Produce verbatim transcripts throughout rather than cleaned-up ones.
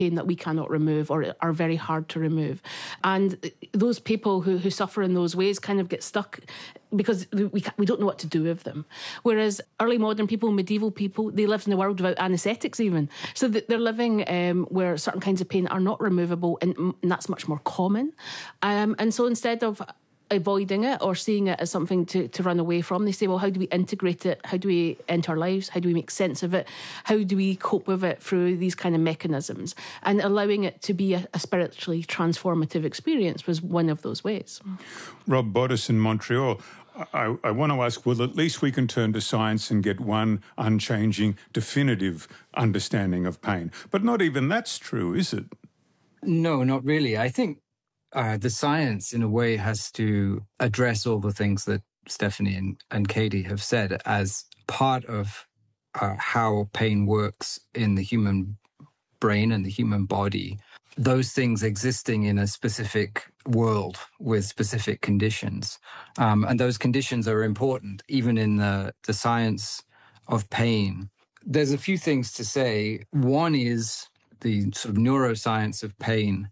pain that we cannot remove or are very hard to remove. And those people who, who suffer in those ways kind of get stuck because we we don't know what to do with them. Whereas early modern people, medieval people, they lived in a world without anaesthetics even. So that they're living um, where certain kinds of pain are not removable, and, and that's much more common. Um, and so instead of avoiding it or seeing it as something to, to run away from, they say, well, how do we integrate it? How do we enter our lives? How do we make sense of it? How do we cope with it through these kind of mechanisms? And allowing it to be a, a spiritually transformative experience was one of those ways. Rob Bottas in Montreal, I, I want to ask, well, at least we can turn to science and get one unchanging, definitive understanding of pain. But not even that's true, is it? No, not really. I think Uh, the science, in a way, has to address all the things that Stephanie and, and Katie have said as part of uh, how pain works in the human brain and the human body. Those things existing in a specific world with specific conditions. Um, and those conditions are important, even in the, the science of pain. There's a few things to say. One is the sort of neuroscience of pain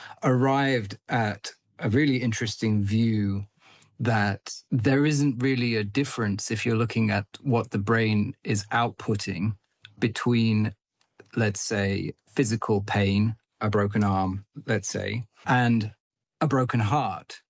arrived at a really interesting view that there isn't really a difference if you're looking at what the brain is outputting between, let's say, physical pain, a broken arm, let's say, and a broken heart,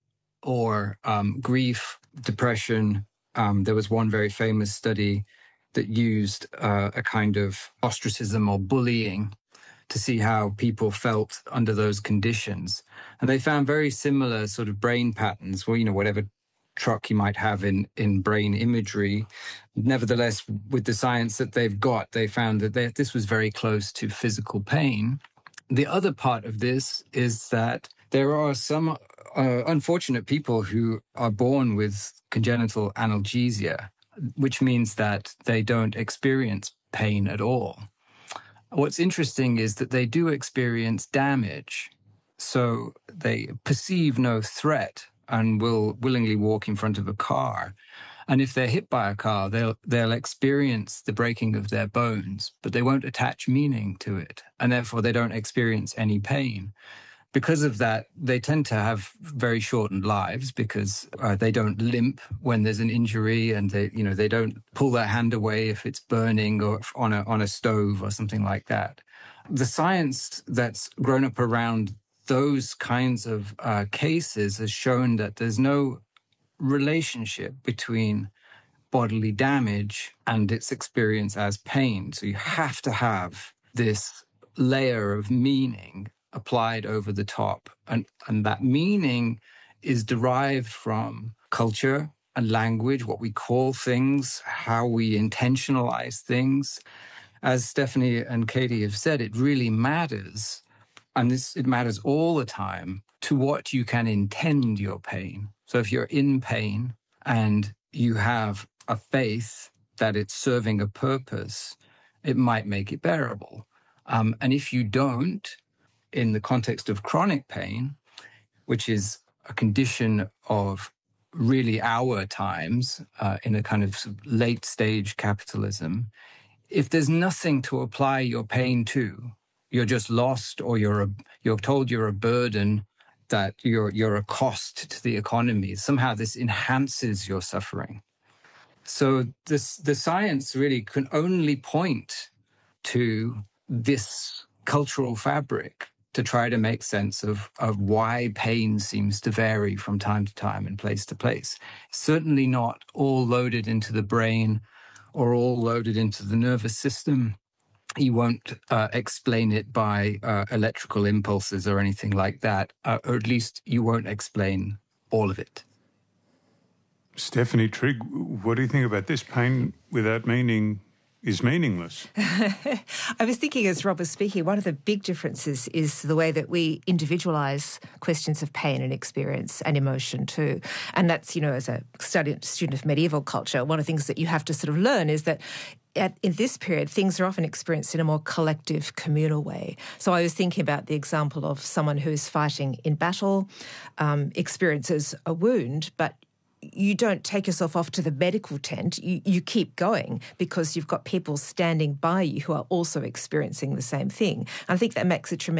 or um, grief, depression. Um, there was one very famous study that used uh, a kind of ostracism or bullying to see how people felt under those conditions. And they found very similar sort of brain patterns, well, you know, whatever truck you might have in, in brain imagery. Nevertheless, with the science that they've got, they found that they, this was very close to physical pain. The other part of this is that there are some uh, unfortunate people who are born with congenital analgesia, which means that they don't experience pain at all. What's interesting is that they do experience damage. So they perceive no threat and will willingly walk in front of a car. And if they're hit by a car, they'll they'll experience the breaking of their bones, but they won't attach meaning to it. And therefore, they don't experience any pain. Because of that, they tend to have very shortened lives because uh, they don't limp when there's an injury, and they, you know, they don't pull their hand away if it's burning or on a on a stove or something like that. The science that's grown up around those kinds of uh, cases has shown that there's no relationship between bodily damage and its experience as pain. So you have to have this layer of meaning applied over the top. And, and that meaning is derived from culture and language, what we call things, how we intentionalize things. As Stephanie and Katie have said, it really matters, and this it matters all the time, to what you can intend your pain. So if you're in pain and you have a faith that it's serving a purpose, it might make it bearable. Um, and if you don't, in the context of chronic pain, which is a condition of really our times, uh, in a kind of late stage capitalism, if there's nothing to apply your pain to, you're just lost, or you're a, you're told you're a burden, that you're you're a cost to the economy. Somehow this enhances your suffering. So this the science really can only point to this cultural fabric to try to make sense of, of why pain seems to vary from time to time and place to place. Certainly not all loaded into the brain or all loaded into the nervous system. You won't uh, explain it by uh, electrical impulses or anything like that, uh, or at least you won't explain all of it. Stephanie Trigg, what do you think about this? Pain without meaning is meaningless. I was thinking as Rob was speaking, one of the big differences is the way that we individualise questions of pain and experience and emotion too. And that's, you know, as a student, student of medieval culture, one of the things that you have to sort of learn is that At, in this period, things are often experienced in a more collective, communal way. So I was thinking about the example of someone who's fighting in battle, um, experiences a wound, but you don't take yourself off to the medical tent. You, you keep going because you've got people standing by you who are also experiencing the same thing. And I think that makes a tremendous